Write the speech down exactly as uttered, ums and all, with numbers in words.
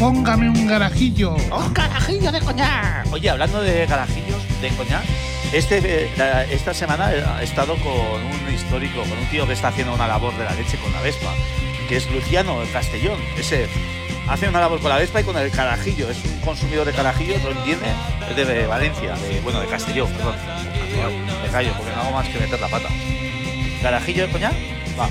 póngame un garajillo. ¡Un garajillo de coñac! Oye, hablando de garajillos de coñac, este, eh, esta semana he estado con un histórico, con un tío que está haciendo una labor de la leche con la Vespa, que es Luciano de Castellón. Ese hace una labor con la Vespa y con el carajillo. Es un consumidor de carajillos, lo entiende, es de Valencia, de, bueno, de Castellón, perdón. Me callo porque no hago más que meter la pata. ¿Garajillo de coñac?